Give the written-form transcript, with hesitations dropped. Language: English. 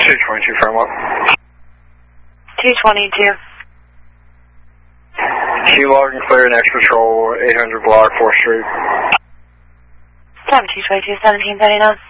222, firm up. 222. Key log and clear, next patrol, 800 block, 4th Street. 222, 1739.